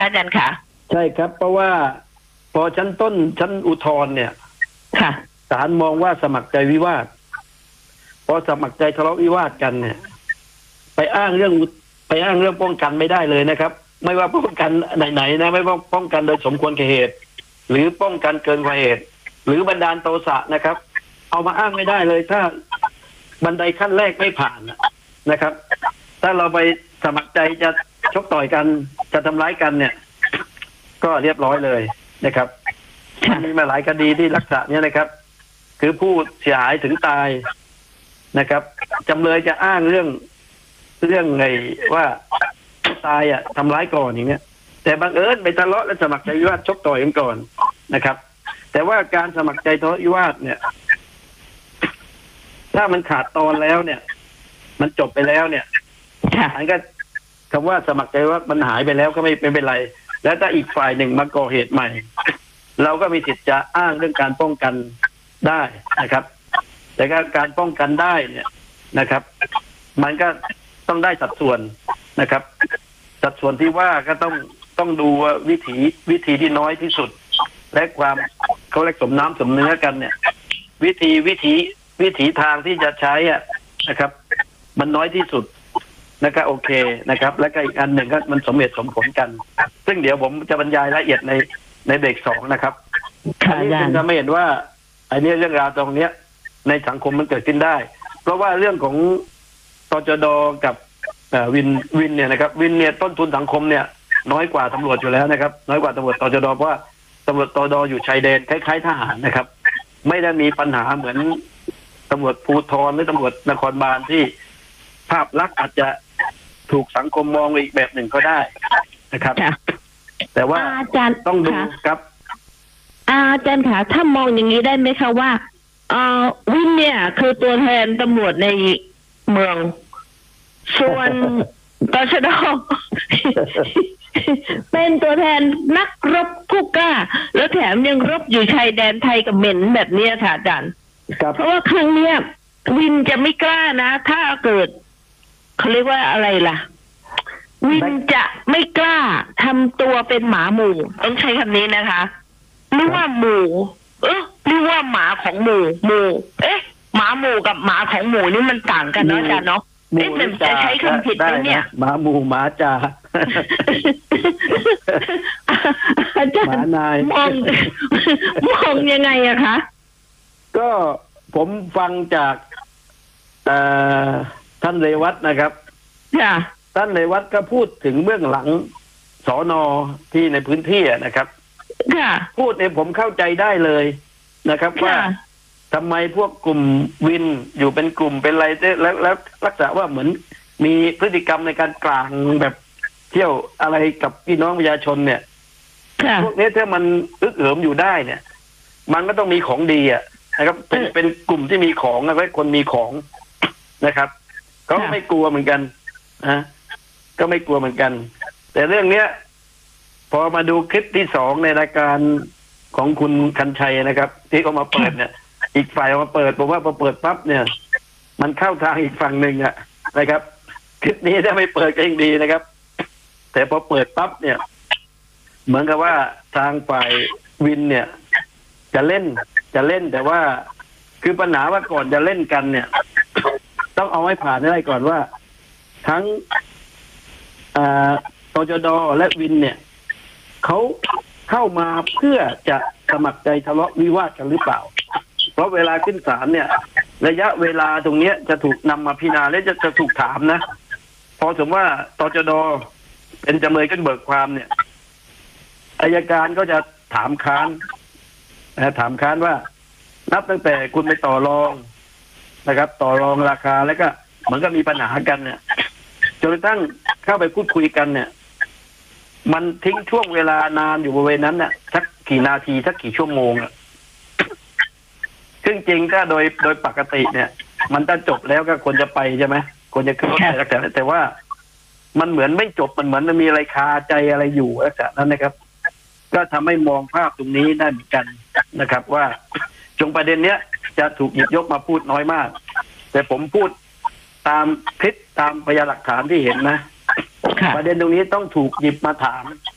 อาจารย์ค่ะใช่ครับเพราะว่าพอชั้นต้นชั้นอุทธรณ์เนี่ยค่ะศาลมองว่าสมัครใจวิวาทพอสมัครใจทะเลาะวิวาทกันเนี่ยไปอ้างเรื่องป้องกันไม่ได้เลยนะครับ ไม่ว่าป้องกันไหนๆนะไม่ว่าป้องกันโดยสมควรแก่เหตุหรือป้องกันเกินกว่าเหตุหรือบันดาลโทสะนะครับเอามาอ้างไม่ได้เลยถ้าบันไดขั้นแรกไม่ผ่านนะครับ ถ้าเราไปสมัครใจจะชกต่อยกันจะทำร้ายกันเนี่ยก็เรียบร้อยเลยนะครับมีมาหลายคดีที่ลักษณะนี้นะครับคือผู้เสียหายถึงตายนะครับจำเลยจะอ้างเรื่องไงว่าตายทำร้ายก่อนอย่างเงี้ยแต่บังเอิญไปทะเลาะและสมัครใจวิวาทชกต่อยกันก่อนนะครับแต่ว่าการสมัครใจทะเลาะวิวาทเนี่ยถ้ามันขาดตอนแล้วเนี่ยมันจบไปแล้วเนี่ยอันก็คำว่าสมัครใจว่ามันหายไปแล้วก็ไม่เป็นไรแล้วถ้าอีกฝ่ายหนึ่งมาก่อเหตุใหม่เราก็มีสิทธิ์จะอ้างเรื่องการป้องกันได้นะครับแต่การป้องกันได้เนี่ยนะครับมันก็ต้องได้สัดส่วนนะครับสัดส่วนที่ว่าก็ต้องดูว่าวิธีที่น้อยที่สุดและความเขาเรียกสมน้ำสมเนื้อกันเนี่ยวิธีทางที่จะใช้นะครับ มันน้อยที่สุดนะครับโอเคนะครับและก็อีกอันหนึ่งก็มันสมเหตุสมผลกันซึ่งเดี๋ยวผมจะบรรยายรายละเอียดในเบรก2นะครับอันนี้จึงจะไม่เห็นว่าอันนี้เรื่องราวตรงเนี้ยในสังคมมันเกิดขึ้นได้เพราะว่าเรื่องของตจด.กับวินเนี่ยนะครับวินเนี่ยต้นทุนสังคมเนี่ยน้อยกว่าตำรวจอยู่แล้วนะครับน้อยกว่าตำรวจตจด.เพราะว่าตำรวจตจด.อยู่ชายแดนคล้ายๆทหารนะครับไม่ได้มีปัญหาเหมือนตำรวจภูธรหรือตำรวจนครบาลที่ภาพลักษณ์อาจจะถูกสังคมมองอีกแบบหนึ่งก็ได้นะครับแต่ว่าต้องดูครับอาจารย์ค่ะถ้ามองอย่างนี้ได้ไหมคะว่าวินเนี่ยคือตัวแทนตำรวจในเมืองส่วนตชด.เป็นตัวแทนนักรบผู้กล้าแล้วแถมยังรบอยู่ชายแดนไทยกับเหม็นแบบนี้ค่ะอาจารย์เพราะว่าครั้งเนี้ยวินจะไม่กล้านะถ้าเกิดเขาเรียกว่าอะไรล่ะวินจะไม่กล้าทำตัวเป็นหมาหมู่ต้องใช้คำนี้นะคะหรือว่าหมู่หรือว่าหมาของหมู่หมาหมู่กับหมาของหมู่นี่มันต่างกันเนาะอาจารย์เนาะมันจะใช้คำผิดไหมเนี่ยหมาหมู่หมาจ่าอาจารย์มองยังไงอะคะก็ผมฟังจากท่านเรวัตนะครับท่านเรวัตก็พูดถึงเบื้องหลังสน.ที่ในพื้นที่นะครับพูดเนี่ยผมเข้าใจได้เลยนะครับว่าทำไมพวกกลุ่มวินอยู่เป็นกลุ่มเป็นอะไรแล้วลักษณะว่าเหมือนมีพฤติกรรมในการกลางแบบเที่ยวอะไรกับพี่น้องประชาชนเนี่ยพวกนี้ถ้ามันอึกเหิมอยู่ได้เนี่ยมันก็ต้องมีของดีนะครับเป็นกลุ่มที่มีของนะเป็นคนมีของนะครับก็ไม่กลัวเหมือนกันก็ไม่กลัวเหมือนกันแต่เรื่องเนี้ยพอมาดูคลิปที่2ในรายการของคุณคันชัยนะครับที่เขามาเปิดเนี่ยอีกฝ่ายมาเปิดผมว่าพอเปิดปั๊บเนี่ยมันเข้าทางอีกฝั่งหนึ่งนะครับคลิปนี้ถ้าไม่เปิดก็ยิ่งดีนะครับแต่พอเปิดปั๊บเนี่ยเหมือนกับว่าทางฝ่ายวินเนี่ยจะเล่นแต่ว่าคือปัญหาว่าก่อนจะเล่นกันเนี่ยต้องเอาให้ผ่านได้ก่อนว่าทั้งตจด.และวินเนี่ยเขาเข้ามาเพื่อจะสมัครใจทะเลาะวิวาทกันหรือเปล่าเพราะเวลาขึ้นศาลเนี่ยระยะเวลาตรงเนี้ยจะถูกนำมาพิจารณาและจะถูกถามนะพอสมมติว่าตจด.เป็นจำเลยขึ้นเบิกความเนี่ยอัยการก็จะถามค้านว่านับตั้งแต่คุณไปต่อรองนะครับต่อรองราคาแล้วก็เหมือนกับมีปัญหากันเนี่ยจนกระทั่งเข้าไปพูดคุยกันเนี่ยมันทิ้งช่วงเวลานานอยู่บริเวณนั้นเนี่ยสักกี่นาทีสักกี่ชั่วโมงซึ่งจริงถ้าโดยปกติเนี่ยมันถ้าจบแล้วก็ควรจะไปใช่ไหมควรจะขึ้นรถไปแต่ว่ามันเหมือนไม่จบมันเหมือนมันมีอะไรคาใจอะไรอยู่ลักษณะนั้นนะครับก็ทำให้มองภาพตรงนี้ได้เหมือนกันนะครับว่าจงประเด็นเนี้ยจะถูกหยิบยกมาพูดน้อยมากแต่ผมพูดตามคลิปตามพยานหลักฐานที่เห็นนะประเด็นตรงนี้ต้องถูกหยิบมาถาม